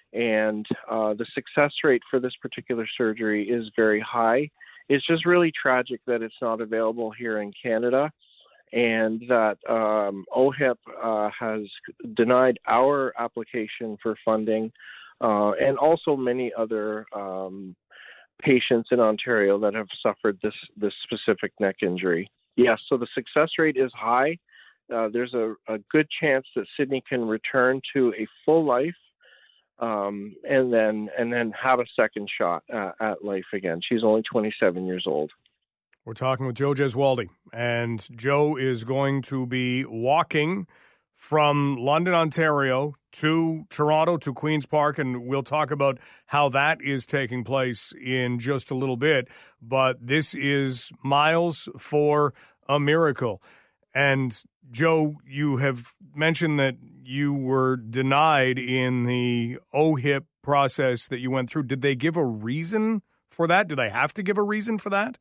and the success rate for this particular surgery is very high. It's just really tragic that it's not available here in Canada, and that OHIP has denied our application for funding, and also many other patients in Ontario that have suffered this specific neck injury. Yes, so the success rate is high. There's a good chance that Sydney can return to a full life, and then have a second shot at life again. She's only 27 years old. We're talking with Joe Gesualdi, and Joe is going to be walking from London, Ontario to Toronto to Queen's Park, and we'll talk about how that is taking place in just a little bit. But this is Miles for a Miracle. And Joe, you have mentioned that you were denied in the OHIP process that you went through. Did they give a reason for that? Do they have to give a reason for that?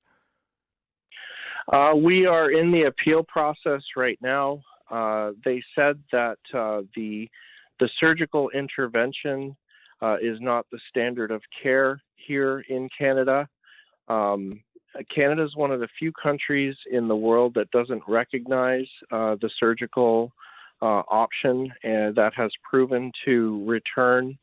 We are in the appeal process right now. They said that the surgical intervention is not the standard of care here in Canada. Canada is one of the few countries in the world that doesn't recognize the surgical option, and that has proven to return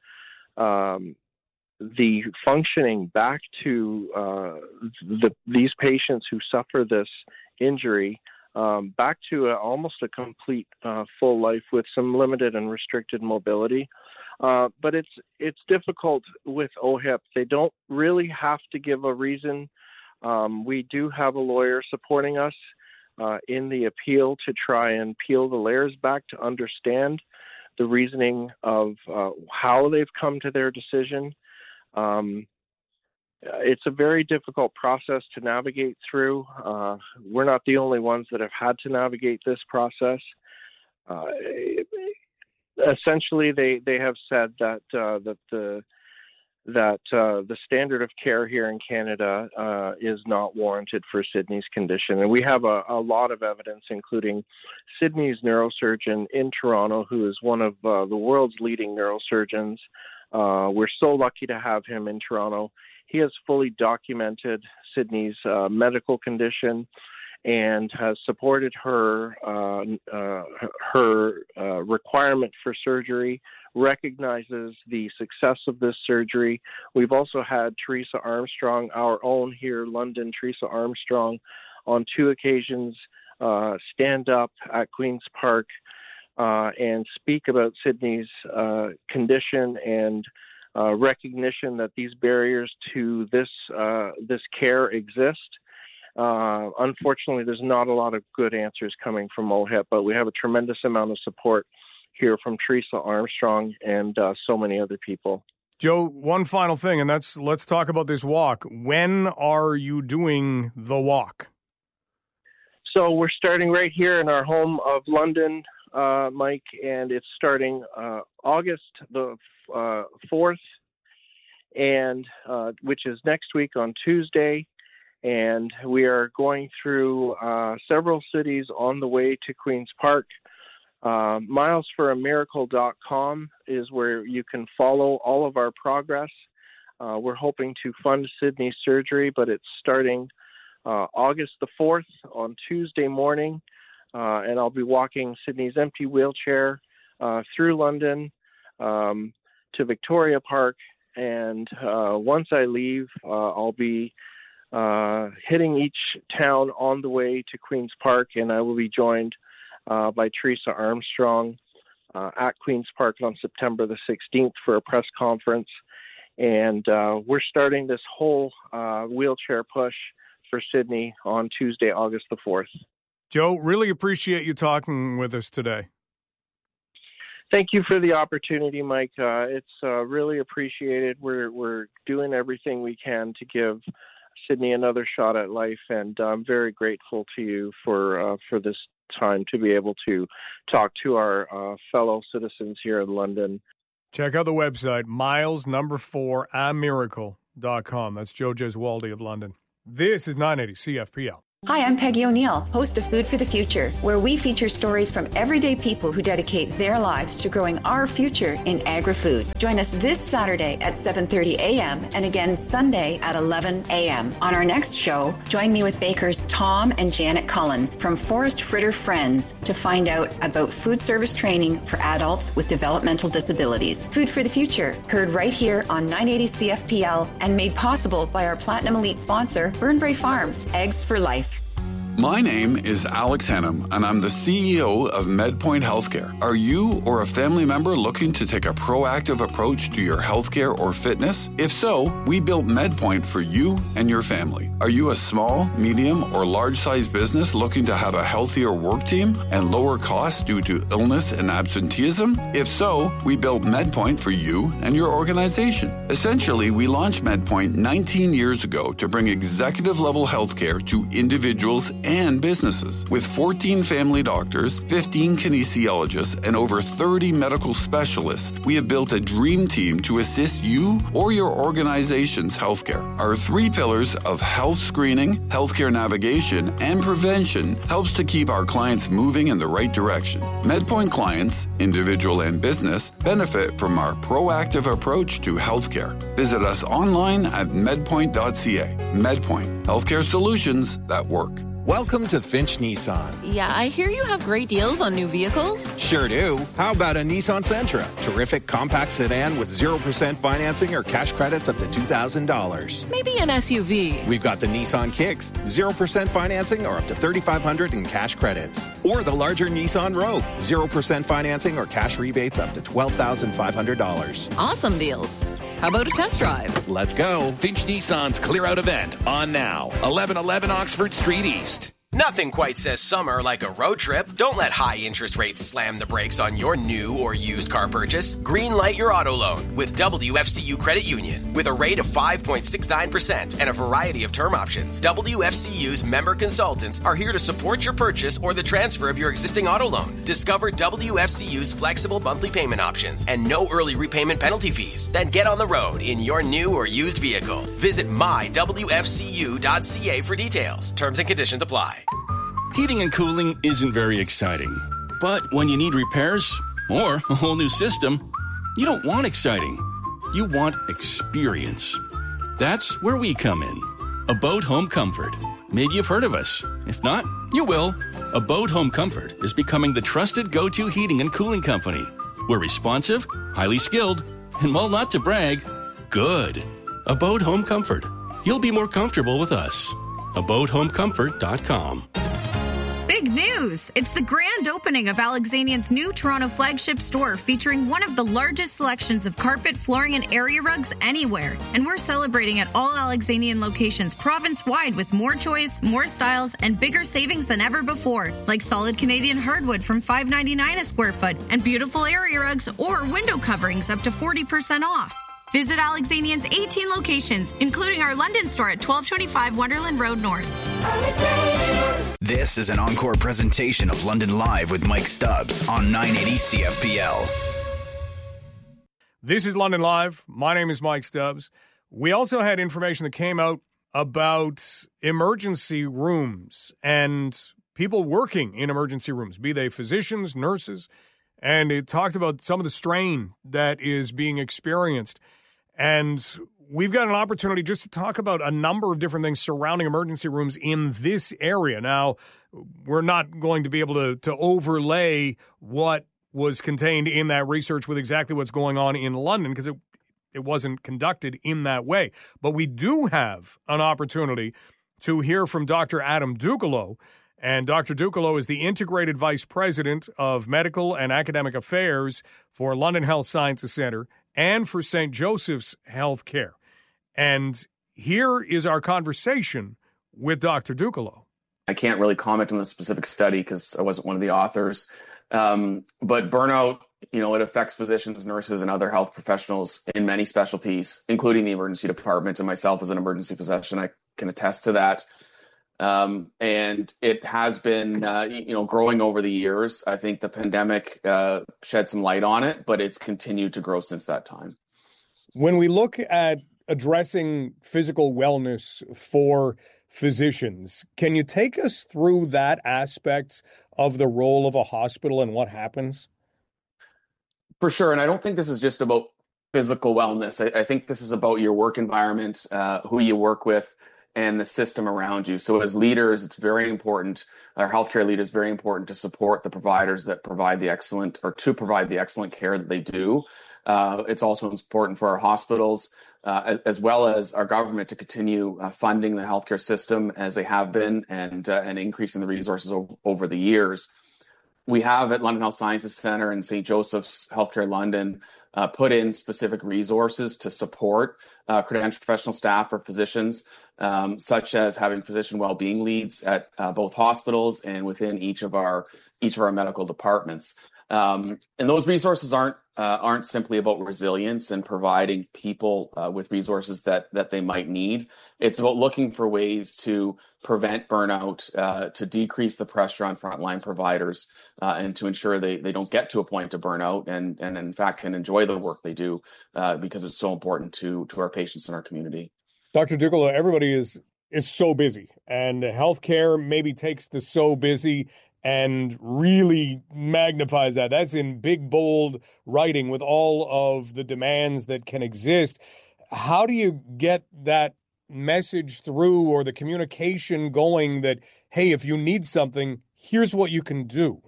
the functioning back to these patients who suffer this injury back to almost a complete full life with some limited and restricted mobility. But it's difficult with OHIP. They don't really have to give a reason. We do have a lawyer supporting us in the appeal to try and peel the layers back to understand the reasoning of how they've come to their decision. It's a very difficult process to navigate through. We're not the only ones that have had to navigate this process. Essentially, they have said that the standard of care here in Canada is not warranted for Sydney's condition. And we have a lot of evidence, including Sydney's neurosurgeon in Toronto, who is one of the world's leading neurosurgeons. We're so lucky to have him in Toronto. He has fully documented Sydney's medical condition and has supported her requirement for surgery, recognizes the success of this surgery. We've also had Teresa Armstrong, our own here, London, Teresa Armstrong, on 2 occasions stand up at Queen's Park and speak about Sydney's condition and recognition that these barriers to this care exist. Unfortunately, there's not a lot of good answers coming from OHIP, but we have a tremendous amount of support here from Teresa Armstrong and so many other people. Joe, one final thing, and let's talk about this walk. When are you doing the walk? So we're starting right here in our home of London, Mike, and it's starting August the 4th, and which is next week on Tuesday. And we are going through several cities on the way to Queen's Park. Milesforamiracle.com is where you can follow all of our progress. We're hoping to fund Sydney's surgery, but it's starting August the 4th on Tuesday morning. And I'll be walking Sydney's empty wheelchair through London to Victoria Park. And once I leave, I'll be hitting each town on the way to Queen's Park, and I will be joined by Teresa Armstrong at Queen's Park on September the 16th for a press conference. And we're starting this whole wheelchair push for Sydney on Tuesday, August the 4th. Joe, really appreciate you talking with us today. Thank you for the opportunity, Mike. It's really appreciated. We're doing everything we can to give Sydney another shot at life, and I'm very grateful to you for this time to be able to talk to our fellow citizens here in London. Check out the website, miles4amiracle.com. That's Joe Gesualdi of London. This is 980 CFPL. Hi, I'm Peggy O'Neill, host of Food for the Future, where we feature stories from everyday people who dedicate their lives to growing our future in agri-food. Join us this Saturday at 7:30 a.m. and again Sunday at 11 a.m. On our next show, join me with bakers Tom and Janet Cullen from Forest Fritter Friends to find out about food service training for adults with developmental disabilities. Food for the Future, heard right here on 980 CFPL and made possible by our Platinum Elite sponsor, Burnbrae Farms, Eggs for Life. My name is Alex Hennum, and I'm the CEO of MedPoint Healthcare. Are you or a family member looking to take a proactive approach to your healthcare or fitness? If so, we built MedPoint for you and your family. Are you a small, medium, or large-sized business looking to have a healthier work team and lower costs due to illness and absenteeism? If so, we built MedPoint for you and your organization. Essentially, we launched MedPoint 19 years ago to bring executive-level healthcare to individuals and businesses. With 14 family doctors, 15 kinesiologists, and over 30 medical specialists, we have built a dream team to assist you or your organization's healthcare. Our 3 pillars of health screening, healthcare navigation, and prevention helps to keep our clients moving in the right direction. MedPoint clients, individual and business, benefit from our proactive approach to healthcare. Visit us online at medpoint.ca. MedPoint, healthcare solutions that work. Welcome to Finch Nissan. Yeah, I hear you have great deals on new vehicles. Sure do. How about a Nissan Sentra? Terrific compact sedan with 0% financing or cash credits up to $2,000. Maybe an SUV. We've got the Nissan Kicks, 0% financing or up to $3,500 in cash credits. Or the larger Nissan Rogue, 0% financing or cash rebates up to $12,500. Awesome deals. How about a test drive? Let's go. Finch Nissan's Clear Out event on now. 1111 Oxford Street East. Nothing quite says summer like a road trip. Don't let high interest rates slam the brakes on your new or used car purchase. Greenlight your auto loan with WFCU Credit Union. With a rate of 5.69% and a variety of term options, WFCU's member consultants are here to support your purchase or the transfer of your existing auto loan. Discover WFCU's flexible monthly payment options and no early repayment penalty fees. Then get on the road in your new or used vehicle. Visit mywfcu.ca for details. Terms and conditions apply. Heating and cooling isn't very exciting. But when you need repairs or a whole new system, you don't want exciting. You want experience. That's where we come in. Abode Home Comfort. Maybe you've heard of us. If not, you will. Abode Home Comfort is becoming the trusted go-to heating and cooling company. We're responsive, highly skilled, and while not to brag, good. Abode Home Comfort. You'll be more comfortable with us. AbodeHomeComfort.com. Big news! It's the grand opening of Alexanian's new Toronto flagship store featuring one of the largest selections of carpet, flooring, and area rugs anywhere. And we're celebrating at all Alexanian locations province-wide with more choice, more styles, and bigger savings than ever before. Like solid Canadian hardwood from $5.99 a square foot and beautiful area rugs or window coverings up to 40% off. Visit Alexanian's 18 locations, including our London store at 1225 Wonderland Road North. This is an encore presentation of London Live with Mike Stubbs on 980 CFPL. This is London Live. My name is Mike Stubbs. We also had information that came out about emergency rooms and people working in emergency rooms, be they physicians, nurses, and it talked about some of the strain that is being experienced. And we've got an opportunity just to talk about a number of different things surrounding emergency rooms in this area. Now, we're not going to be able to overlay what was contained in that research with exactly what's going on in London because it wasn't conducted in that way. But we do have an opportunity to hear from Dr. Adam Ducolo. And Dr. Ducolo is the Integrated Vice President of Medical and Academic Affairs for London Health Sciences Centre and for St. Joseph's Healthcare. And here is our conversation with Dr. Ducolo. I can't really comment on the specific study because I wasn't one of the authors. But burnout, it affects physicians, nurses, and other health professionals in many specialties, including the emergency department. And myself as an emergency physician, I can attest to that. And it has been, growing over the years. I think the pandemic shed some light on it, but it's continued to grow since that time. When we look at addressing physical wellness for physicians. Can you take us through that aspect of the role of a hospital and what happens? For sure. And I don't think this is just about physical wellness. I think this is about your work environment, who you work with, and the system around you. So as leaders, it's very important, our healthcare leaders, very important to support the providers that provide the excellent care that they do. It's also important for our hospitals, as well as our government, to continue funding the healthcare system as they have been, and increasing the resources over the years. We have at London Health Sciences Centre and St. Joseph's Healthcare London put in specific resources to support credentialed professional staff or physicians, such as having physician well-being leads at both hospitals and within each of our medical departments. And those resources aren't simply about resilience and providing people with resources that they might need. It's about looking for ways to prevent burnout, to decrease the pressure on frontline providers, and to ensure they don't get to a point of burnout, and in fact can enjoy the work they do, because it's so important to our patients and our community. Dr. Ducolo, everybody is so busy, and healthcare maybe takes the so busy and really magnifies that. That's in big, bold writing with all of the demands that can exist. How do you get that message through, or the communication going that, hey, if you need something, here's what you can do?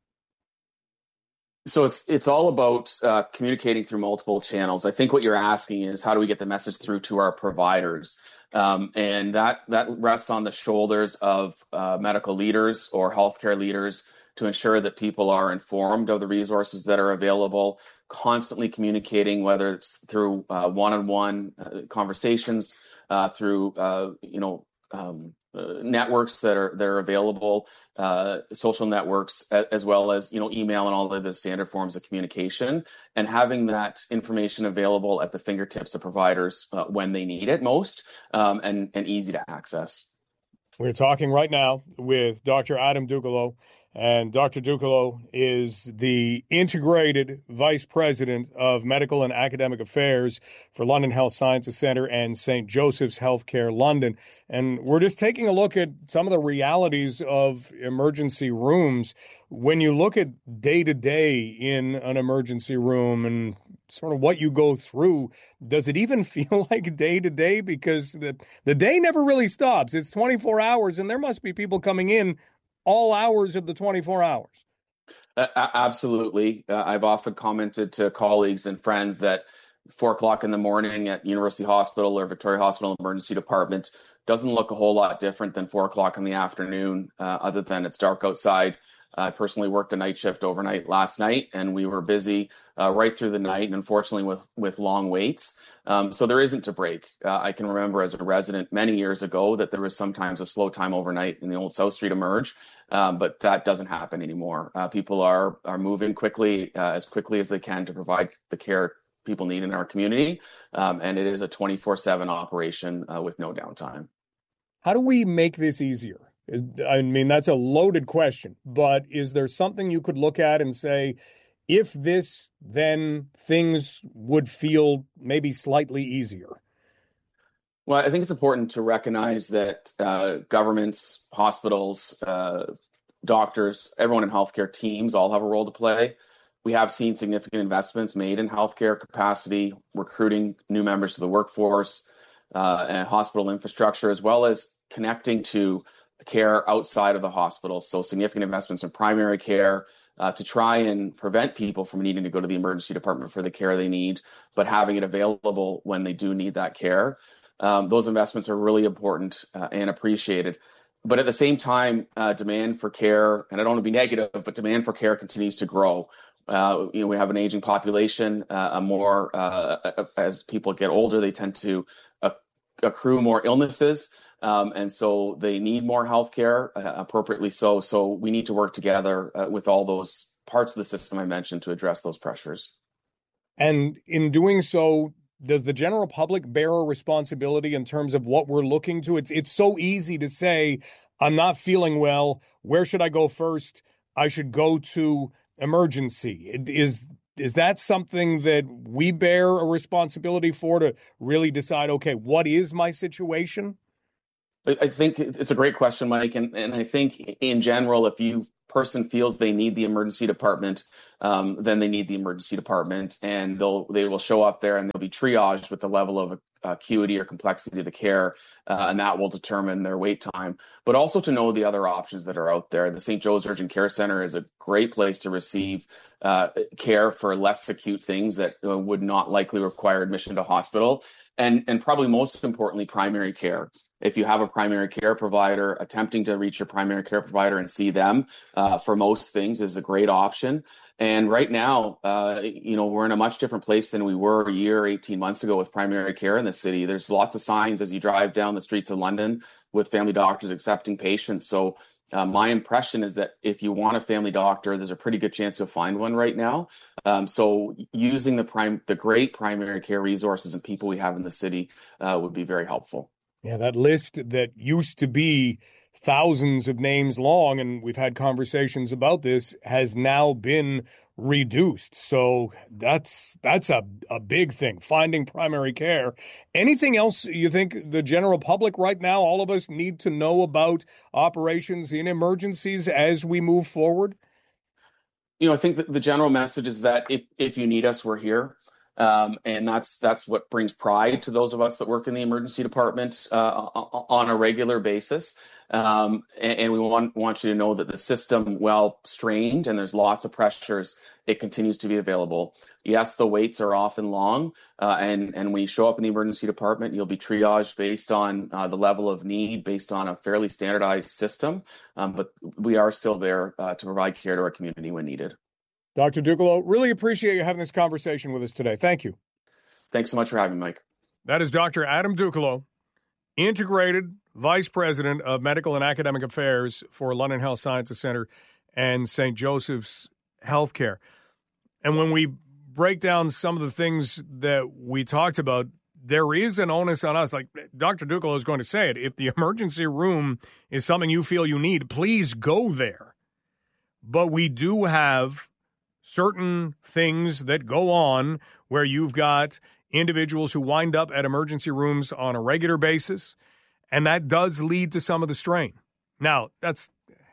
So it's all about communicating through multiple channels. I think what you're asking is, how do we get the message through to our providers? And that rests on the shoulders of medical leaders or healthcare leaders to ensure that people are informed of the resources that are available, constantly communicating, whether it's through one-on-one conversations, through networks that are available, social networks, as well as email and all of the standard forms of communication, and having that information available at the fingertips of providers when they need it most, and easy to access. We're talking right now with Dr. Adam Ducolo, and Dr. Ducolo is the Integrated Vice President of Medical and Academic Affairs for London Health Sciences Centre and St. Joseph's Healthcare London. And we're just taking a look at some of the realities of emergency rooms. When you look at day-to-day in an emergency room and sort of what you go through, does it even feel like day-to-day? Because the day never really stops. It's 24 hours, and there must be people coming in all hours of the 24 hours. Absolutely. I've often commented to colleagues and friends that 4:00 in the morning at University Hospital or Victoria Hospital Emergency Department doesn't look a whole lot different than 4:00 in the afternoon, other than it's dark outside. I personally worked a night shift overnight last night, and we were busy right through the night, and unfortunately with long waits. So there isn't a break. I can remember as a resident many years ago that there was sometimes a slow time overnight in the old South Street Emerge, but that doesn't happen anymore. People are moving quickly as they can to provide the care people need in our community, and it is a 24/7 operation with no downtime. How do we make this easier? I mean, that's a loaded question, but is there something you could look at and say, if this, then things would feel maybe slightly easier? Well, I think it's important to recognize that governments, hospitals, doctors, everyone in healthcare, teams all have a role to play. We have seen significant investments made in healthcare capacity, recruiting new members to the workforce, and hospital infrastructure, as well as connecting to care outside of the hospital. So significant investments in primary care to try and prevent people from needing to go to the emergency department for the care they need, but having it available when they do need that care. Those investments are really important and appreciated. But at the same time, demand for care, and I don't want to be negative, but demand for care continues to grow. We have an aging population, as people get older, they tend to accrue more illnesses. And so they need more healthcare, appropriately so. So we need to work together with all those parts of the system I mentioned to address those pressures. And in doing so, does the general public bear a responsibility in terms of what we're looking to? It's so easy to say, I'm not feeling well. Where should I go first? I should go to emergency. Is Is that something that we bear a responsibility for, to really decide, okay, what is my situation? I think it's a great question, Mike. And I think in general, if you person feels they need the emergency department, then they need the emergency department, and they will show up there and they'll be triaged with the level of acuity or complexity of the care, and that will determine their wait time. But also to know the other options that are out there. The St. Joe's Urgent Care Center is a great place to receive care for less acute things that would not likely require admission to hospital. And probably most importantly, primary care. If you have a primary care provider, attempting to reach your primary care provider and see them for most things is a great option. And right now, we're in a much different place than we were a year, 18 months ago with primary care in the city. There's lots of signs as you drive down the streets of London with family doctors accepting patients. So my impression is that if you want a family doctor, there's a pretty good chance you'll find one right now. So using the great primary care resources and people we have in the city would be very helpful. Yeah, that list that used to be thousands of names long, and we've had conversations about this, has now been reduced. So that's a big thing, finding primary care. Anything else you think the general public right now, all of us, need to know about operations in emergencies as we move forward? I think that the general message is that if you need us, we're here. And that's what brings pride to those of us that work in the emergency department on a regular basis. And we want you to know that the system, well strained, and there's lots of pressures, it continues to be available. Yes, the waits are often long, and when you show up in the emergency department, you'll be triaged based on the level of need, based on a fairly standardized system. But we are still there to provide care to our community when needed. Dr. Ducolo, really appreciate you having this conversation with us today. Thank you. Thanks so much for having me, Mike. That is Dr. Adam Ducolo, Integrated Vice President of Medical and Academic Affairs for London Health Sciences Centre and St. Joseph's Healthcare. And when we break down some of the things that we talked about, there is an onus on us. Like Dr. Ducolo is going to say it, if the emergency room is something you feel you need, please go there. But we do have certain things that go on where you've got individuals who wind up at emergency rooms on a regular basis, and that does lead to some of the strain. Now, that's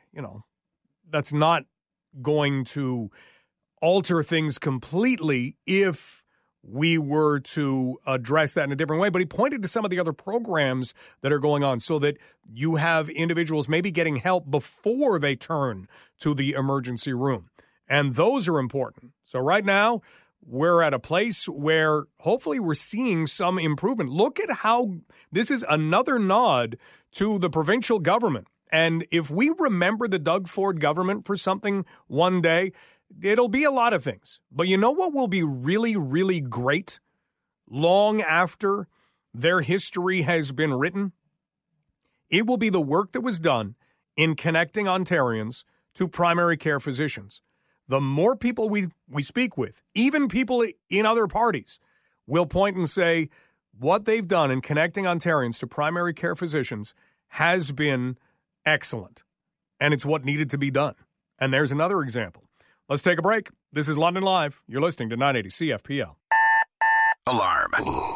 not going to alter things completely if we were to address that in a different way. But he pointed to some of the other programs that are going on so that you have individuals maybe getting help before they turn to the emergency room. And those are important. So right now, we're at a place where hopefully we're seeing some improvement. Look at how this is another nod to the provincial government. And if we remember the Doug Ford government for something one day, it'll be a lot of things. But you know what will be really, really great long after their history has been written? It will be the work that was done in connecting Ontarians to primary care physicians. The more people we speak with, even people in other parties, will point and say what they've done in connecting Ontarians to primary care physicians has been excellent. And it's what needed to be done. And there's another example. Let's take a break. This is London Live. You're listening to 980 CFPL. Alarm.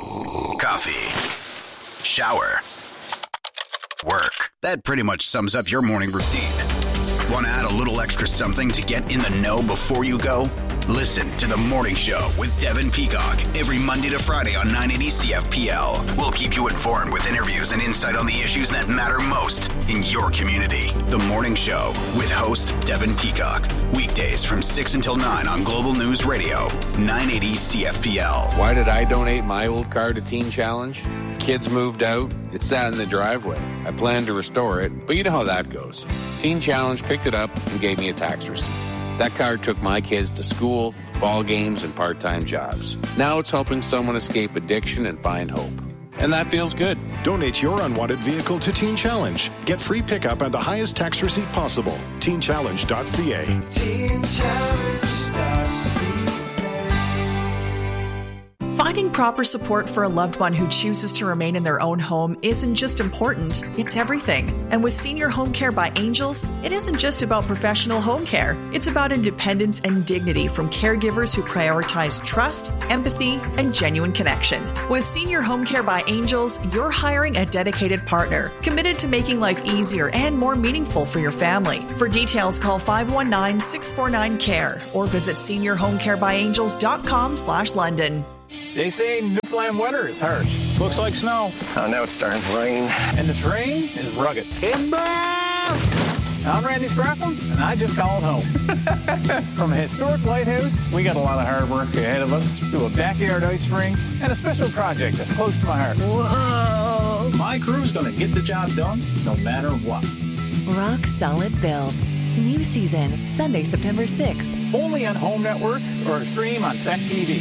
Coffee. Shower. Work. That pretty much sums up your morning routine. Want to add a little extra something to get in the know before you go? Listen to The Morning Show with Devin Peacock every Monday to Friday on 980 CFPL. We'll keep you informed with interviews and insight on the issues that matter most in your community. The Morning Show with host Devin Peacock. Weekdays from 6 until 9 on Global News Radio, 980 CFPL. Why did I donate my old car to Teen Challenge? The kids moved out. It sat in the driveway. I planned to restore it, but you know how that goes. Teen Challenge picked it up and gave me a tax receipt. That car took my kids to school, ball games, and part-time jobs. Now it's helping someone escape addiction and find hope. And that feels good. Donate your unwanted vehicle to Teen Challenge. Get free pickup and the highest tax receipt possible. TeenChallenge.ca. TeenChallenge.ca. Finding proper support for a loved one who chooses to remain in their own home isn't just important, it's everything. And with Senior Home Care by Angels, it isn't just about professional home care. It's about independence and dignity from caregivers who prioritize trust, empathy, and genuine connection. With Senior Home Care by Angels, you're hiring a dedicated partner, committed to making life easier and more meaningful for your family. For details, call 519-649-CARE or visit seniorhomecarebyangels.com/London. They say Newfoundland winter is harsh. Looks like snow. Oh, now it's starting to rain. And the terrain is rugged. I'm Randy Scrappin, and I just called home. From a historic lighthouse, we got a lot of hard work ahead of us, to a backyard ice rink, and a special project that's close to my heart. Whoa! My crew's going to get the job done, no matter what. Rock Solid Builds. New season, Sunday, September 6th. Only on Home Network or stream on Stack TV.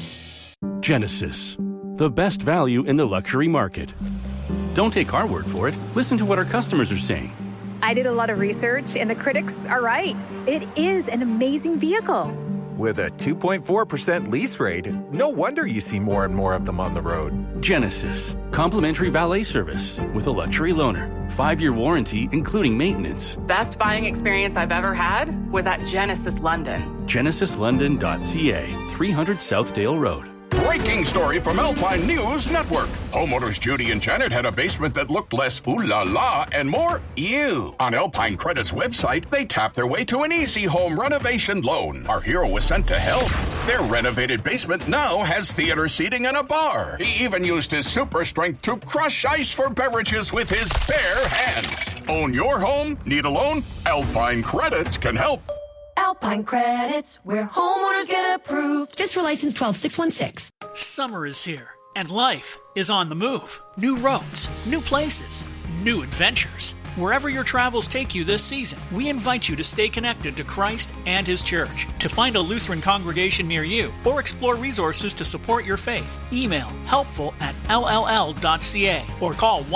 Genesis, the best value in the luxury market. Don't take our word for it. Listen to what our customers are saying. I did a lot of research, and the critics are right. It is an amazing vehicle. With a 2.4% lease rate, no wonder you see more and more of them on the road. Genesis, complimentary valet service with a luxury loaner. 5-year warranty, including maintenance. Best buying experience I've ever had was at Genesis London. GenesisLondon.ca, 300 Southdale Road. Breaking story from Alpine News Network. Homeowners Judy and Janet had a basement that looked less ooh la la and more ew. On Alpine Credit's website, they tapped their way to an easy home renovation loan. Our hero was sent to help. Their renovated basement now has theater seating and a bar. He even used his super strength to crush ice for beverages with his bare hands. Own your home? Need a loan? Alpine Credits can help. Alpine Credits, where homeowners get approved. Just for license 12616. Summer is here, and life is on the move. New roads, new places, new adventures. Wherever your travels take you this season, we invite you to stay connected to Christ and His church. To find a Lutheran congregation near you or explore resources to support your faith, email helpful@lll.ca or call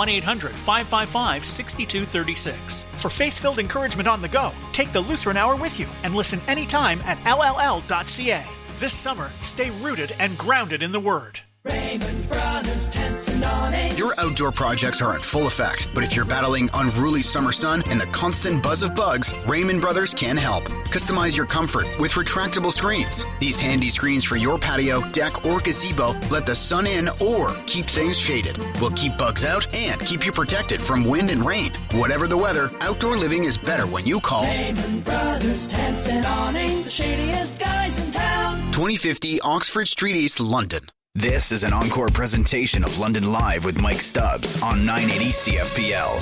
1-800-555-6236. For faith-filled encouragement on the go, take the Lutheran Hour with you and listen anytime at lll.ca. This summer, stay rooted and grounded in the Word. Raymond Brothers Tents and Awnings. Your outdoor projects are in full effect, but if you're battling unruly summer sun and the constant buzz of bugs, Raymond Brothers can help. Customize your comfort with retractable screens. These handy screens for your patio, deck, or gazebo let the sun in or keep things shaded. Will keep bugs out and keep you protected from wind and rain. Whatever the weather, outdoor living is better when you call Raymond Brothers Tents and Awnings, the shadiest guys in town. 2050 Oxford Street East, London. This is an encore presentation of London Live with Mike Stubbs on 980 CFPL.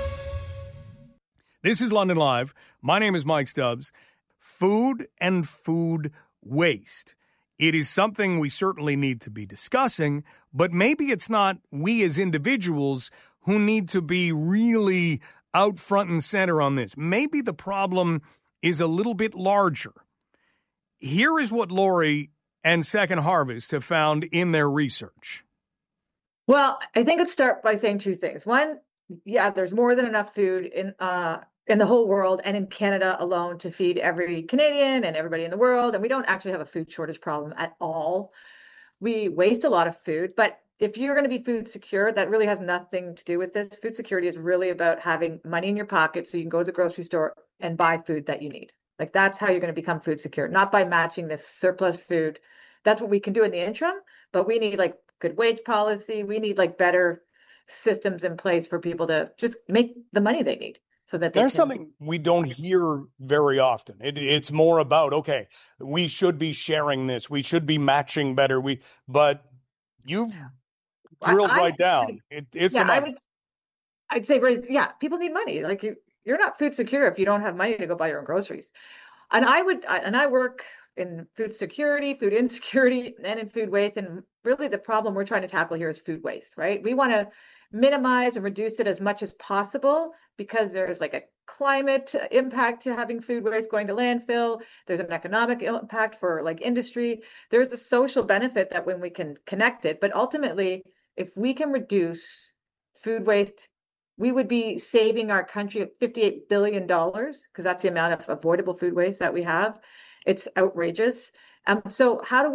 This is London Live. My name is Mike Stubbs. Food and food waste. It is something we certainly need to be discussing, but maybe it's not we as individuals who need to be really out front and center on this. Maybe the problem is a little bit larger. Here is what Lori and Second Harvest have found in their research. Well, I think I'd start by saying two things. One, yeah, there's more than enough food in the whole world and in Canada alone to feed every Canadian and everybody in the world. And we don't actually have a food shortage problem at all. We waste a lot of food, but if you're going to be food secure, that really has nothing to do with this. Food security is really about having money in your pocket so you can go to the grocery store and buy food that you need. Like that's how you're going to become food secure, not by matching this surplus food. That's what we can do in the interim, but we need like good wage policy. We need like better systems in place for people to just make the money they need so that there's something we don't hear very often. It's more about, okay, we should be sharing this. We should be matching better. But you've drilled right down. It's the money. I'd say, people need money. Like you're not food secure if you don't have money to go buy your own groceries. And I work in food security, food insecurity, and in food waste. And really the problem we're trying to tackle here is food waste, right? We want to minimize and reduce it as much as possible because there's like a climate impact to having food waste going to landfill. There's an economic impact for like industry. There's a social benefit that when we can connect it, but ultimately, if we can reduce food waste, we would be saving our country $58 billion because that's the amount of avoidable food waste that we have. It's outrageous. So how do we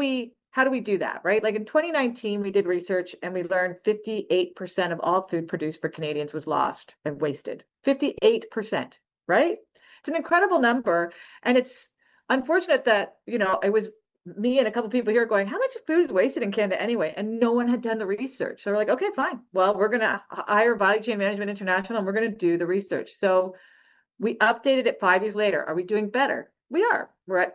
how do we do that, right? Like in 2019, we did research and we learned 58% of all food produced for Canadians was lost and wasted. 58%, right? It's an incredible number. And it's unfortunate that, it was me and a couple people here going, how much food is wasted in Canada anyway? And no one had done the research. So we're like, okay, fine. Well, we're going to hire Value Chain Management International and we're going to do the research. So we updated it 5 years later. Are we doing better? We are. We're at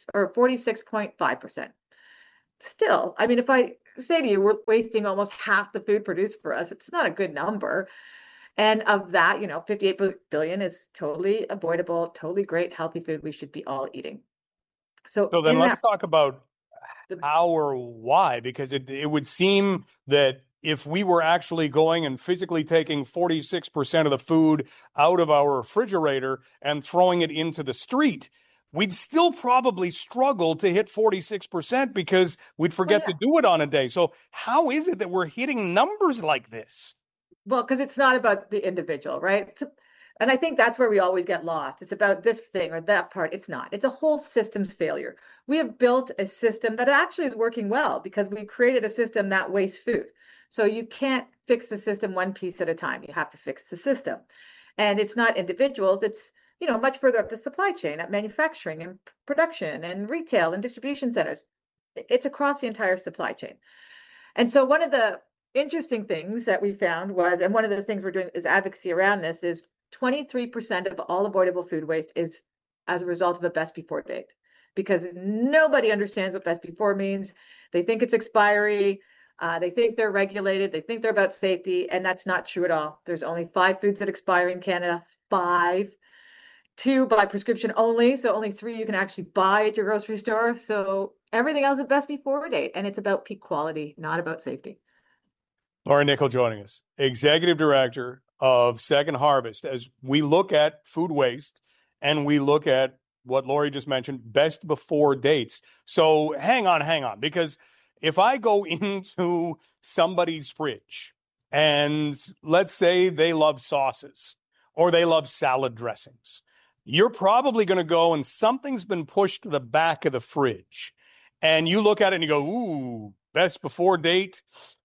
46.5%. Still, I mean, if I say to you, we're wasting almost half the food produced for us, it's not a good number. And of that, 58 billion is totally avoidable, totally great, healthy food we should be all eating. So then let's talk about how or why, because it would seem that if we were actually going and physically taking 46% of the food out of our refrigerator and throwing it into the street, we'd still probably struggle to hit 46% because we'd forget to do it on a day. So how is it that we're hitting numbers like this? Well, because it's not about the individual, right? And I think that's where we always get lost. It's about this thing or that part. It's not. It's a whole systems failure. We have built a system that actually is working well because we created a system that wastes food. So you can't fix the system one piece at a time. You have to fix the system. And it's not individuals. It's much further up the supply chain at manufacturing and production and retail and distribution centers. It's across the entire supply chain. And so one of the interesting things that we found was, and one of the things we're doing is advocacy around this, is 23% of all avoidable food waste is as a result of a best before date, because nobody understands what best before means. They think it's expiry. They think they're regulated. They think they're about safety, and that's not true at all. There's only 5 foods that expire in Canada, 5. 2 by prescription only, so only 3 you can actually buy at your grocery store. So everything else is best before date, and it's about peak quality, not about safety. Laurie Nickel joining us, Executive Director of Second Harvest. As we look at food waste and we look at what Laurie just mentioned, best before dates. So hang on, because if I go into somebody's fridge and let's say they love sauces or they love salad dressings, you're probably going to go and something's been pushed to the back of the fridge. And you look at it and you go, ooh, best before date,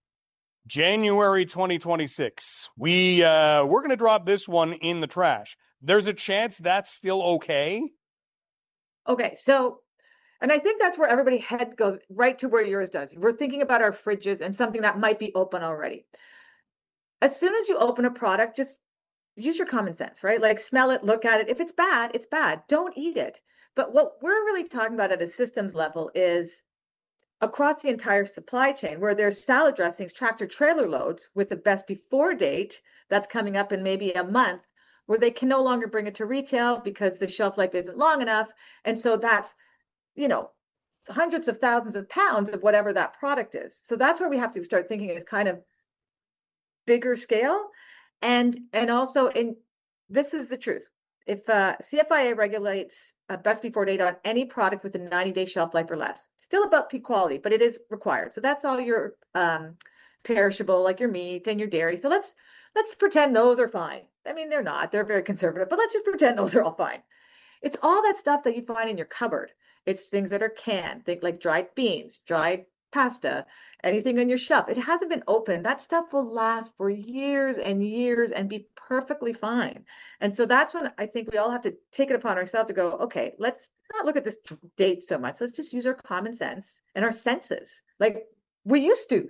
January 2026. We're going to drop this one in the trash. There's a chance that's still okay? Okay, so, and I think that's where everybody's head goes, right to where yours does. We're thinking about our fridges and something that might be open already. As soon as you open a product, just use your common sense, right? Like smell it, look at it. If it's bad, it's bad. Don't eat it. But what we're really talking about at a systems level is across the entire supply chain, where there's salad dressings, tractor trailer loads with the best before date that's coming up in maybe a month, where they can no longer bring it to retail because the shelf life isn't long enough. And so that's, hundreds of thousands of pounds of whatever that product is. So that's where we have to start thinking is kind of bigger scale. And also, this is the truth. If CFIA regulates a best before date on any product with a 90-day shelf life or less, still about peak quality, but it is required. So that's all your perishable, like your meat and your dairy. So let's pretend those are fine. I mean, they're not. They're very conservative, but let's just pretend those are all fine. It's all that stuff that you find in your cupboard. It's things that are canned, think like dried beans, dried pasta, anything on your shelf. It hasn't been opened. That stuff will last for years and years and be perfectly fine. And so that's when I think we all have to take it upon ourselves to go, okay, let's not look at this date so much. Let's just use our common sense and our senses like we used to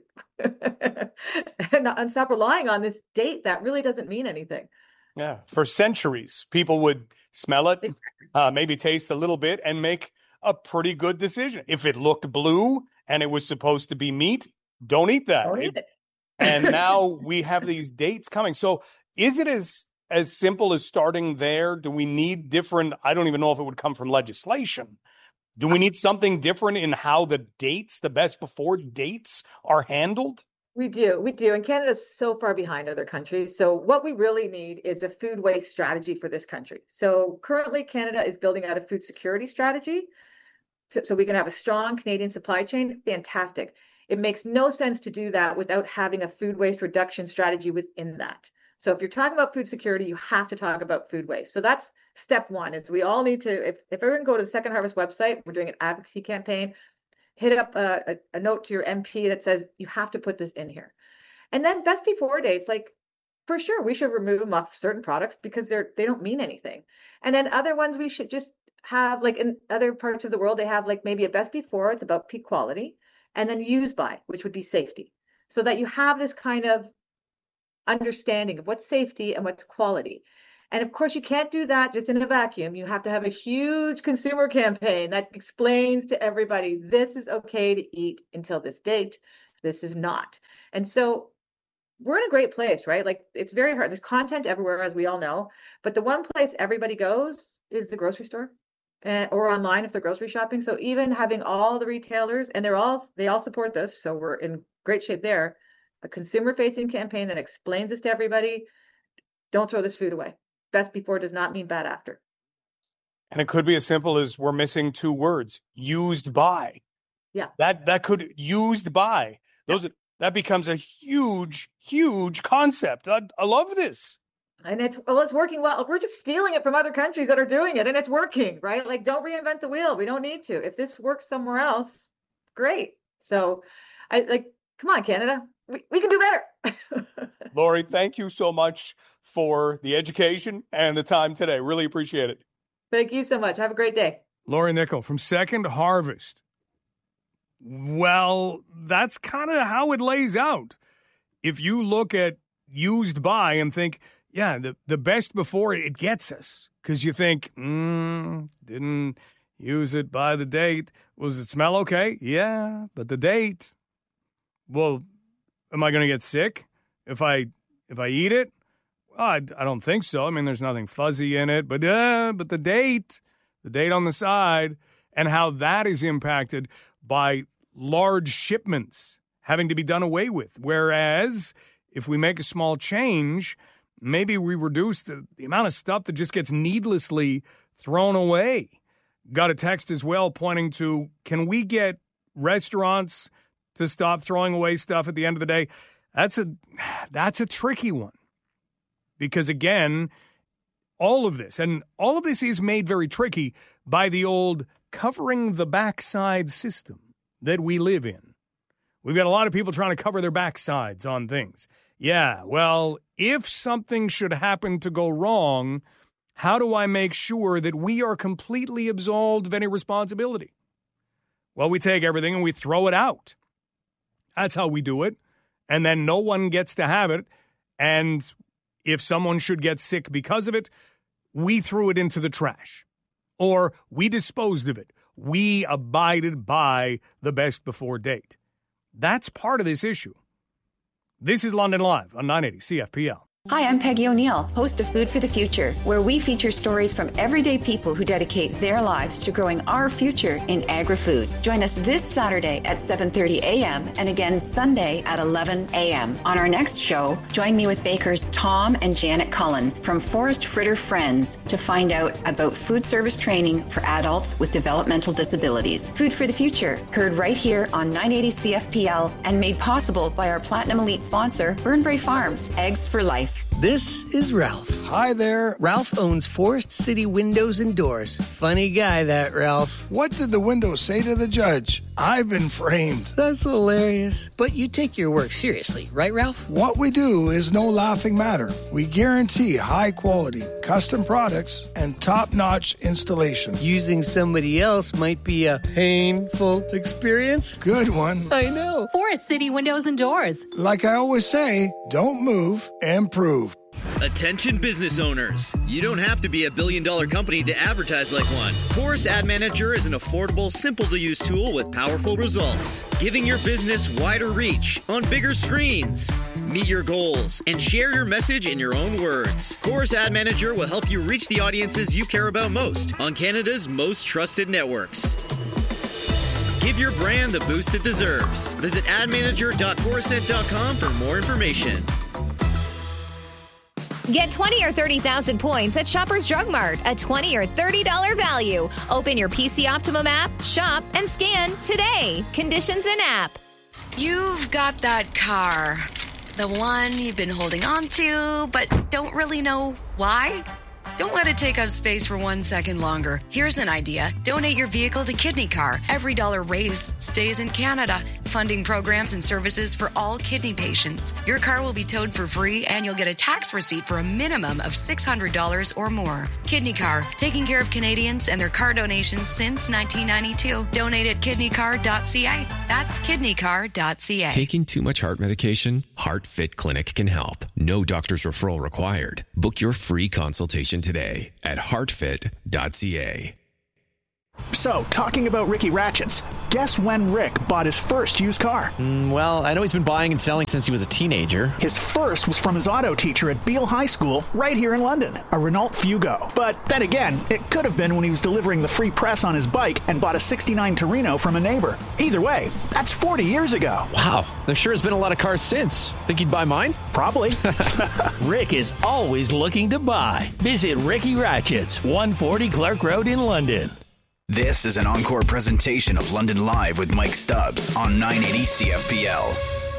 and stop relying on this date that really doesn't mean anything. Yeah. For centuries, people would smell it, maybe taste a little bit and make a pretty good decision. If it looked blue and it was supposed to be meat, don't eat that. Don't eat it. And now we have these dates coming. So is it as simple as starting there? Do we need different, I don't even know if it would come from legislation. Do we need something different in how the dates, the best before dates are handled? We do. And Canada's so far behind other countries. So what we really need is a food waste strategy for this country. So currently Canada is building out a food security strategy. So we can have a strong Canadian supply chain. Fantastic. It makes no sense to do that without having a food waste reduction strategy within that. So if you're talking about food security, you have to talk about food waste. So that's step one, is we all need to, if everyone go to the Second Harvest website, we're doing an advocacy campaign. hit up a note to your MP that says you have to put this in here. And then best before dates, like for sure, we should remove them off certain products because they don't mean anything. And then other ones we should just have, like in other parts of the world, they have like maybe a best before, it's about peak quality, and then use by, which would be safety. So that you have this kind of understanding of what's safety and what's quality. And of course, you can't do that just in a vacuum. You have to have a huge consumer campaign that explains to everybody, this is okay to eat until this date. This is not. And so we're in a great place, right? Like it's very hard. There's content everywhere, as we all know. But the one place everybody goes is the grocery store or online if they're grocery shopping. So even having all the retailers, and they all support this. So we're in great shape there. A consumer-facing campaign that explains this to everybody. Don't throw this food away. Best before does not mean bad after. And it could be as simple as we're missing 2 words, used by. Yeah. That could, used by. That becomes a huge, huge concept. I love this. And it's working well. We're just stealing it from other countries that are doing it, and it's working, right? Like, don't reinvent the wheel. We don't need to. If this works somewhere else, great. So come on, Canada. We can do better. Lori, thank you so much for the education and the time today. Really appreciate it. Thank you so much. Have a great day. Lori Nickel from Second Harvest. Well, that's kind of how it lays out. If you look at used by and think, yeah, the best before, it gets us. Because you think, didn't use it by the date. Was it smell okay? Yeah, but the date. Well, am I going to get sick if I eat it? Well, I don't think so. I mean, there's nothing fuzzy in it, but the date on the side, and how that is impacted by large shipments having to be done away with. Whereas if we make a small change, maybe we reduce the amount of stuff that just gets needlessly thrown away. Got a text as well pointing to, can we get restaurants to stop throwing away stuff at the end of the day? That's a tricky one. Because again, all of this is made very tricky by the old covering the backside system that we live in. We've got a lot of people trying to cover their backsides on things. Yeah, well, if something should happen to go wrong, how do I make sure that we are completely absolved of any responsibility? Well, we take everything and we throw it out. That's how we do it. And then no one gets to have it. And if someone should get sick because of it, we threw it into the trash. Or we disposed of it. We abided by the best before date. That's part of this issue. This is London Live on 980 CFPL. Hi, I'm Peggy O'Neill, host of Food for the Future, where we feature stories from everyday people who dedicate their lives to growing our future in agri-food. Join us this Saturday at 7:30 a.m. and again Sunday at 11 a.m. On our next show, join me with bakers Tom and Janet Cullen from Forest Fritter Friends to find out about food service training for adults with developmental disabilities. Food for the Future, heard right here on 980 CFPL and made possible by our Platinum Elite sponsor, Burnbrae Farms, Eggs for Life. This is Ralph. Hi there. Ralph owns Forest City Windows and Doors. Funny guy, that Ralph. What did the window say to the judge? I've been framed. That's hilarious. But you take your work seriously, right, Ralph? What we do is no laughing matter. We guarantee high quality, custom products, and top-notch installation. Using somebody else might be a painful experience. Good one. I know. Forest City Windows and Doors. Like I always say, don't move, improve. Attention business owners. You don't have to be a billion-dollar company to advertise like one. Chorus Ad Manager is an affordable, simple-to-use tool with powerful results, giving your business wider reach on bigger screens. Meet your goals and share your message in your own words. Chorus Ad Manager will help you reach the audiences you care about most on Canada's most trusted networks. Give your brand the boost it deserves. Visit admanager.corusent.com for more information. Get 20 or 30,000 points at Shoppers Drug Mart, a $20 or $30 value. Open your PC Optimum app, shop, and scan today. Conditions in app. You've got that car. The one you've been holding on to, but don't really know why? Don't let it take up space for 1 second longer. Here's an idea. Donate your vehicle to Kidney Car. Every dollar raised stays in Canada, funding programs and services for all kidney patients. Your car will be towed for free, and you'll get a tax receipt for a minimum of $600 or more. Kidney Car, taking care of Canadians and their car donations since 1992. Donate at kidneycar.ca. That's kidneycar.ca. Taking too much heart medication? HeartFit Clinic can help. No doctor's referral required. Book your free consultation today at heartfit.ca. So, talking about Ricky Ratchets, guess when Rick bought his first used car? Well, I know he's been buying and selling since he was a teenager. His first was from his auto teacher at Beale High School, right here in London, a Renault Fugo. But then again, it could have been when he was delivering the free press on his bike and bought a '69 Torino from a neighbor. Either way, that's 40 years ago. Wow, there sure has been a lot of cars since. Think he'd buy mine? Probably. Rick is always looking to buy. Visit Ricky Ratchets, 140 Clark Road in London. This is an encore presentation of London Live with Mike Stubbs on 980 CFPL.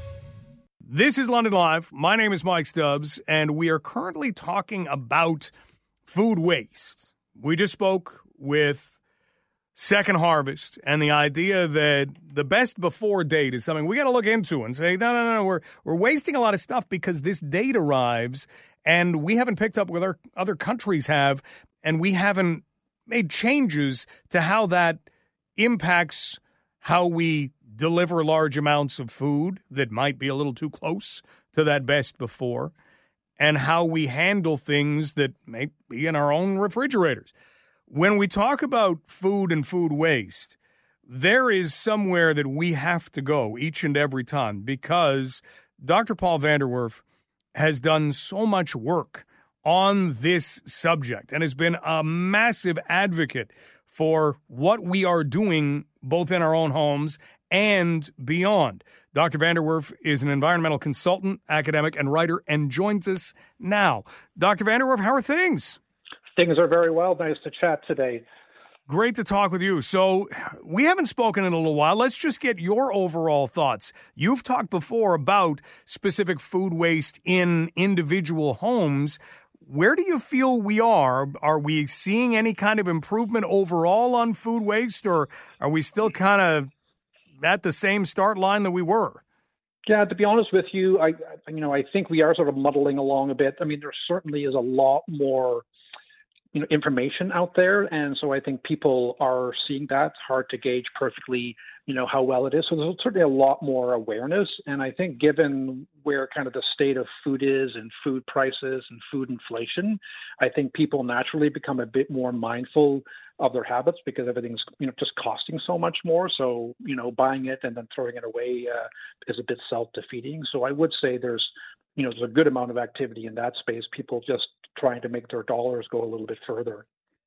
This is London Live. My name is Mike Stubbs, and we are currently talking about food waste. We just spoke with Second Harvest and the idea that the best before date is something we got to look into and say, no, we're wasting a lot of stuff because this date arrives and we haven't picked up what other countries have, and we haven't made changes to how that impacts how we deliver large amounts of food that might be a little too close to that best before, and how we handle things that may be in our own refrigerators. When we talk about food and food waste, there is somewhere that we have to go each and every time, because Dr. Paul van der Werf has done so much work on this subject and has been a massive advocate for what we are doing both in our own homes and beyond. Dr. van der Werf is an environmental consultant, academic, and writer, and joins us now. Dr. van der Werf, how are things? Things are very well. Nice to chat today. Great to talk with you. So we haven't spoken in a little while. Let's just get your overall thoughts. You've talked before about specific food waste in individual homes. Where do you feel we are? Are we seeing any kind of improvement overall on food waste, or are we still kind of at the same start line that we were? Yeah, to be honest with you, I think we are sort of muddling along a bit. I mean, there certainly is a lot more information out there, and so I think people are seeing that. It's hard to gauge perfectly, how well it is. So there's certainly a lot more awareness, and I think given where kind of the state of food is and food prices and food inflation, I think people naturally become a bit more mindful of their habits because everything's just costing so much more. So buying it and then throwing it away is a bit self-defeating. So I would say there's a good amount of activity in that space. People just trying to make their dollars go a little bit further.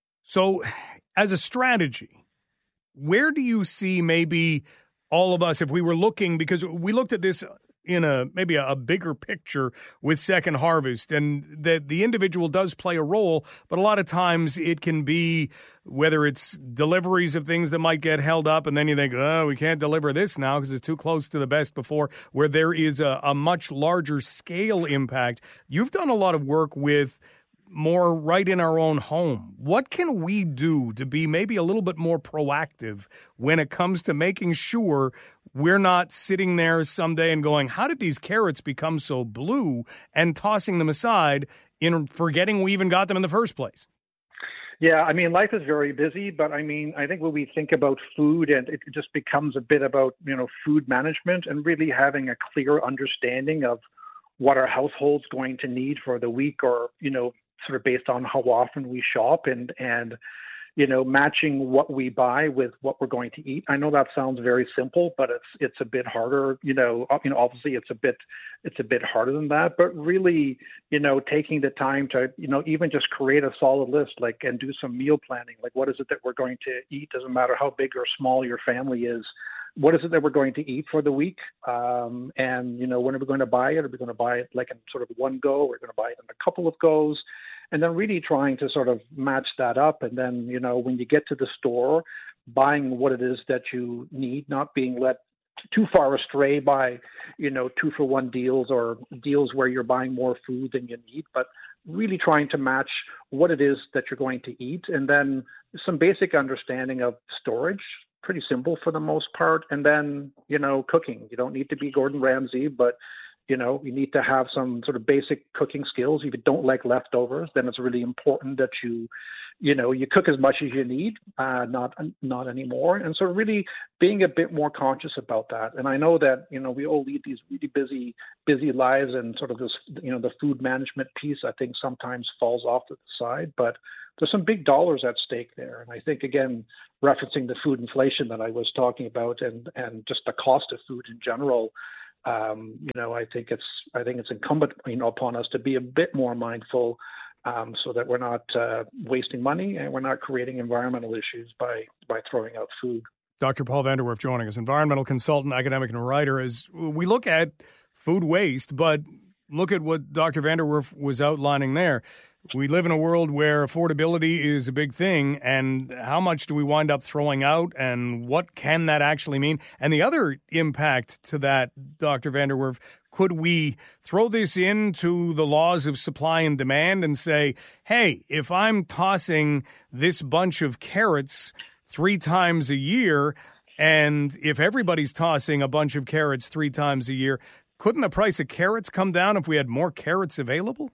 So as a strategy, where do you see maybe all of us, if we were looking, because we looked at this in maybe a bigger picture with Second Harvest, and that the individual does play a role, but a lot of times it can be whether it's deliveries of things that might get held up, and then you think, oh, we can't deliver this now because it's too close to the best before, where there is a much larger scale impact. You've done a lot of work with more right in our own home. What can we do to be maybe a little bit more proactive when it comes to making sure we're not sitting there someday and going, how did these carrots become so blue, and tossing them aside in forgetting we even got them in the first place? Yeah, I mean, life is very busy, but I think when we think about food, and it just becomes a bit about, food management and really having a clear understanding of what our household's going to need for the week, or, sort of based on how often we shop, and matching what we buy with what we're going to eat. I know that sounds very simple, but it's a bit harder. Obviously it's a bit harder than that. But really, taking the time to even just create a solid list, and do some meal planning. Like, what is it that we're going to eat? Doesn't matter how big or small your family is. What is it that we're going to eat for the week? And when are we going to buy it? Are we going to buy it in sort of one go? We're going to buy it in a couple of goes. And then really trying to sort of match that up. And then, when you get to the store, buying what it is that you need, not being led too far astray by, 2-for-1 deals or deals where you're buying more food than you need, but really trying to match what it is that you're going to eat. And then some basic understanding of storage, pretty simple for the most part. And then, cooking. You don't need to be Gordon Ramsay, but you need to have some sort of basic cooking skills. If you don't like leftovers, then it's really important that you cook as much as you need, not anymore. And so really being a bit more conscious about that. And I know that, we all lead these really busy lives, and sort of this, the food management piece, I think sometimes falls off to the side, but there's some big dollars at stake there. And I think, again, referencing the food inflation that I was talking about and just the cost of food in general, I think it's incumbent, upon us to be a bit more mindful, so that we're not wasting money and we're not creating environmental issues by throwing out food. Dr. Paul Vander Werf joining us, environmental consultant, academic, and writer. As we look at food waste, but look at what Dr. Vander Werf was outlining there. We live in a world where affordability is a big thing, and how much do we wind up throwing out, and what can that actually mean? And the other impact to that, Dr. Vander Werf, could we throw this into the laws of supply and demand and say, hey, if I'm tossing this bunch of carrots 3 times a year, and if everybody's tossing a bunch of carrots 3 times a year, couldn't the price of carrots come down if we had more carrots available?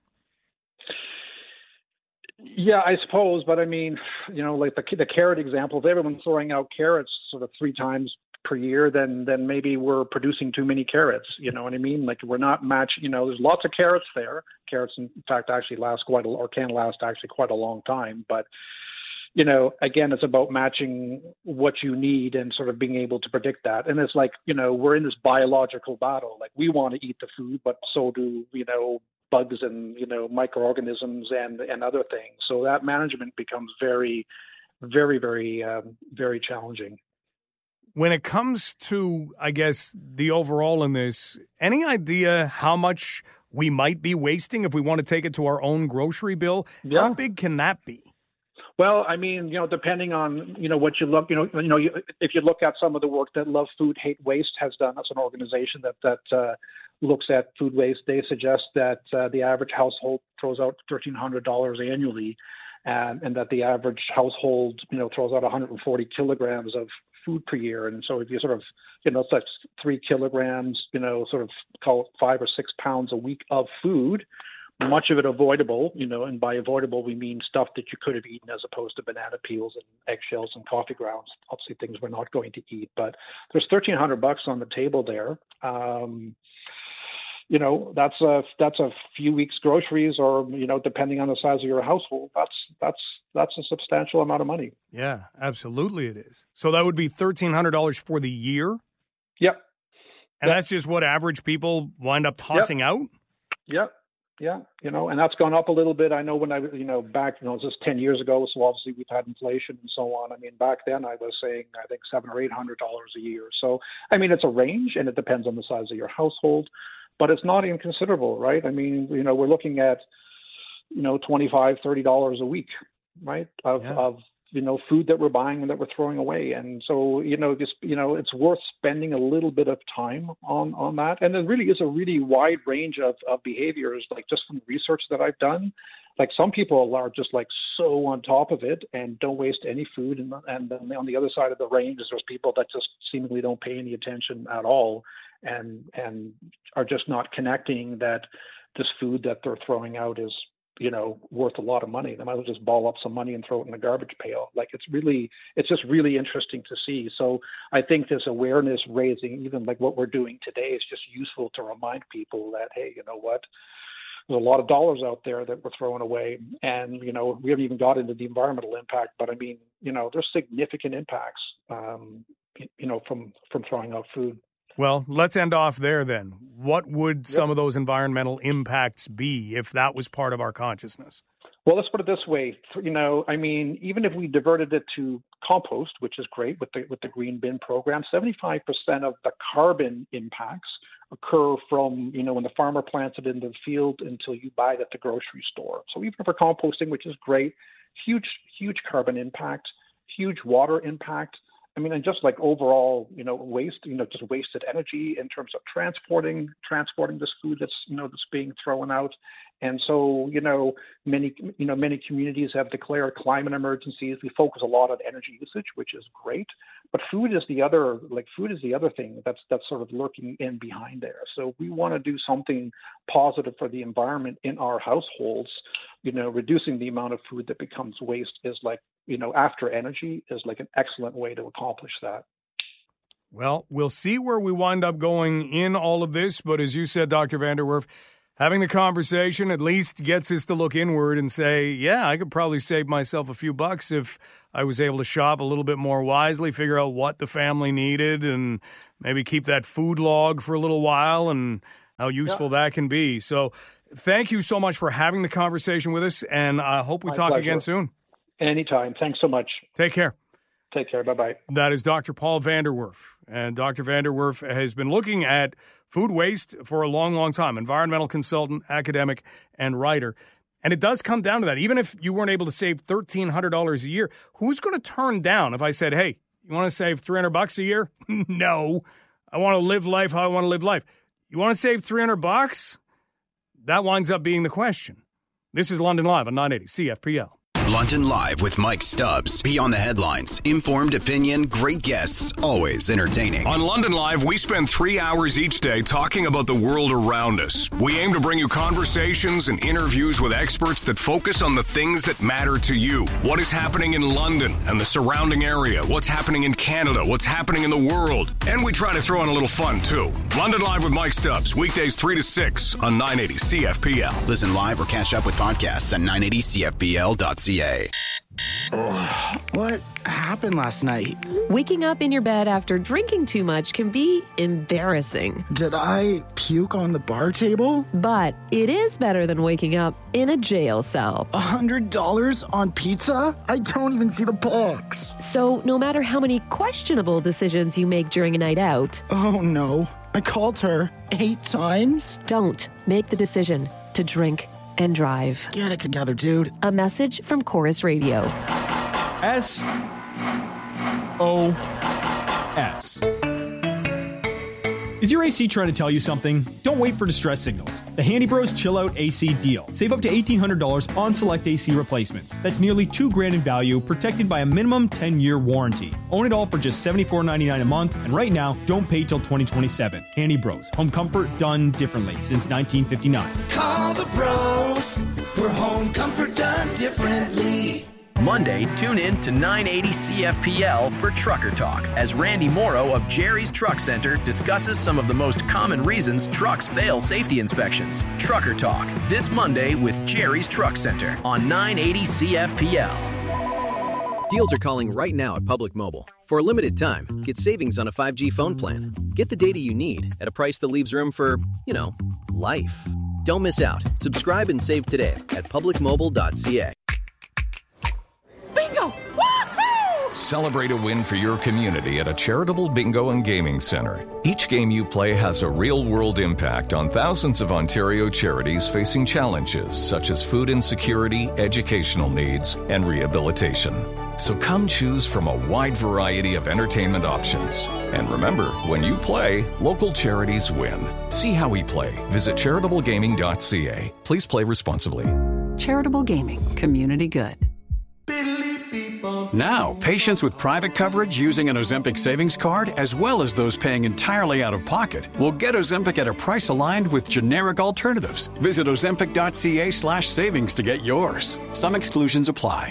Yeah, I suppose. But I mean, like the carrot example, if everyone's throwing out carrots sort of 3 times per year, then maybe we're producing too many carrots. You know what I mean? Like we're not matching, there's lots of carrots there. Carrots, in fact, actually can last quite a long time. But, again, it's about matching what you need and sort of being able to predict that. And it's like, we're in this biological battle. Like we want to eat the food, but so do, bugs and, microorganisms and other things. So that management becomes very, very, very, very challenging. When it comes to, I guess, the overall in this, any idea how much we might be wasting if we want to take it to our own grocery bill? Yeah. How big can that be? Well, I mean, depending on, what you look, if you look at some of the work that Love Food, Hate Waste has done, that's an organization that looks at food waste. They suggest that the average household throws out $1,300 annually, and that the average household, throws out 140 kilograms of food per year. And so if you sort of, it's like 3 kilograms, sort of call it 5 or 6 pounds a week of food, much of it avoidable, and by avoidable, we mean stuff that you could have eaten as opposed to banana peels and eggshells and coffee grounds, obviously things we're not going to eat. But there's $1,300 on the table there. That's a few weeks groceries, or, depending on the size of your household, that's a substantial amount of money. Yeah, absolutely it is. So that would be $1,300 for the year? Yep. And that's just what average people wind up tossing out? Yep. Yeah, and that's gone up a little bit. I know when I, back, it was just 10 years ago, so obviously we've had inflation and so on. I mean, back then I was saying, I think $700 or $800 a year. So, I mean, it's a range, and it depends on the size of your household, but it's not inconsiderable, right? I mean, we're looking at, $25, $30 a week, right, of food that we're buying and that we're throwing away. And so, it's worth spending a little bit of time on that. And there really is a really wide range of behaviors, like just from research that I've done. Like some people are just like so on top of it and don't waste any food. And then on the other side of the range, there's people that just seemingly don't pay any attention at all and are just not connecting that this food that they're throwing out is, worth a lot of money. They might as well just ball up some money and throw it in the garbage pail. Like it's just really interesting to see. So I think this awareness raising, even like what we're doing today, is just useful to remind people that, hey, you know what? There's a lot of dollars out there that we're throwing away. And, we haven't even got into the environmental impact, but I mean, there's significant impacts, from throwing out food. Well, let's end off there then. What would some of those environmental impacts be if that was part of our consciousness? Well, let's put it this way. Even if we diverted it to compost, which is great with the green bin program, 75% of the carbon impacts occur from, when the farmer plants it in the field until you buy it at the grocery store. So even for composting, which is great, huge carbon impact, huge water impact. and just like overall, waste, just wasted energy in terms of transporting this food that's being thrown out. And so, many communities have declared climate emergencies. We focus a lot on energy usage, which is great, but food is the other thing that's sort of lurking in behind there. So we want to do something positive for the environment in our households. Reducing the amount of food that becomes waste is after energy is like an excellent way to accomplish that. Well, we'll see where we wind up going in all of this, but as you said, Dr. van der Werf, having the conversation at least gets us to look inward and say, yeah, I could probably save myself a few bucks if I was able to shop a little bit more wisely, figure out what the family needed, and maybe keep that food log for a little while and how useful that can be. So thank you so much for having the conversation with us, and I hope we talk again soon. Anytime. Thanks so much. Take care. Take care. Bye-bye. That is Dr. Paul van der Werf. And Dr. van der Werf has been looking at food waste for a long, long time. Environmental consultant, academic, and writer. And it does come down to that. Even if you weren't able to save $1,300 a year, who's going to turn down if I said, hey, you want to save $300 a year? No. I want to live life how I want to live life. You want to save $300? That winds up being the question. This is London Live on 980 CFPL. London Live with Mike Stubbs. Beyond the headlines. Informed opinion, great guests, always entertaining. On London Live, we spend 3 hours each day talking about the world around us. We aim to bring you conversations and interviews with experts that focus on the things that matter to you. What is happening in London and the surrounding area? What's happening in Canada? What's happening in the world? And we try to throw in a little fun, too. London Live with Mike Stubbs. Weekdays 3 to 6 on 980 CFPL. Listen live or catch up with podcasts at 980CFPL.ca. Oh, what happened last night? Waking up in your bed after drinking too much can be embarrassing. Did I puke on the bar table? But it is better than waking up in a jail cell. $100 on pizza? I don't even see the box. So no matter how many questionable decisions you make during a night out... Oh no, I called her 8 times? Don't make the decision to drink and drive. Get it together, dude. A message from Chorus Radio. SOS. Is your AC trying to tell you something? Don't wait for distress signals. The Handy Bros Chill Out AC deal. Save up to $1,800 on select AC replacements. That's nearly $2,000 in value, protected by a minimum 10-year warranty. Own it all for just $74.99 a month, and right now, don't pay till 2027. Handy Bros. Home comfort done differently since 1959. Call the bros for home comfort done differently. Monday, tune in to 980 CFPL for Trucker Talk as Randy Morrow of Jerry's Truck Center discusses some of the most common reasons trucks fail safety inspections. Trucker Talk, this Monday with Jerry's Truck Center on 980 CFPL. Deals are calling right now at Public Mobile. For a limited time, get savings on a 5G phone plan. Get the data you need at a price that leaves room for, life. Don't miss out. Subscribe and save today at publicmobile.ca. Bingo! Woohoo! Celebrate a win for your community at a charitable bingo and gaming center. Each game you play has a real-world impact on thousands of Ontario charities facing challenges such as food insecurity, educational needs, and rehabilitation. So come choose from a wide variety of entertainment options. And remember, when you play, local charities win. See how we play. Visit charitablegaming.ca. Please play responsibly. Charitable Gaming. Community good. Now, patients with private coverage using an Ozempic savings card, as well as those paying entirely out of pocket, will get Ozempic at a price aligned with generic alternatives. Visit ozempic.ca/savings to get yours. Some exclusions apply.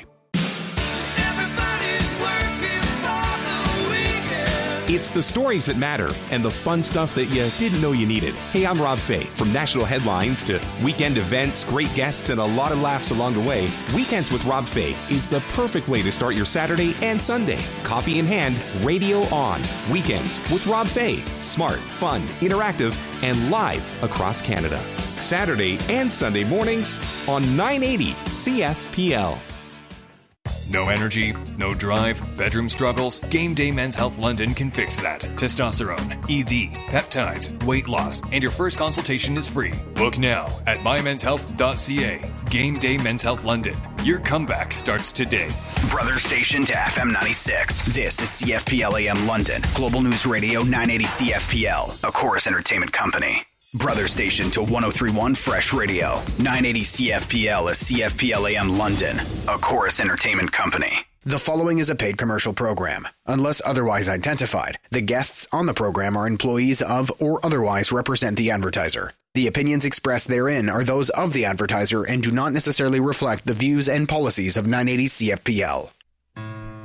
It's the stories that matter and the fun stuff that you didn't know you needed. Hey, I'm Rob Fay. From national headlines to weekend events, great guests, and a lot of laughs along the way, Weekends with Rob Fay is the perfect way to start your Saturday and Sunday. Coffee in hand, radio on. Weekends with Rob Fay. Smart, fun, interactive, and live across Canada. Saturday and Sunday mornings on 980 CFPL. No energy, no drive, bedroom struggles? Game Day Men's Health London can fix that. Testosterone, ED, peptides, weight loss, and your first consultation is free. Book now at mymenshealth.ca. Game Day Men's Health London. Your comeback starts today. Brother station to FM 96. This is CFPL AM London. Global News Radio 980 CFPL, a Chorus Entertainment company. Brother station to 1031 Fresh Radio. 980 CFPL is CFPL AM London, a Chorus Entertainment company. The following is a paid commercial program. Unless otherwise identified, the guests on the program are employees of or otherwise represent the advertiser. The opinions expressed therein are those of the advertiser and do not necessarily reflect the views and policies of 980 CFPL.